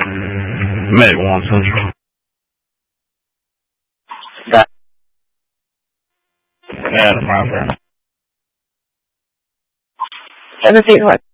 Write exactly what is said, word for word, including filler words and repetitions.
Medic one Central. Got Yeah, that's my friend. Seven feet what?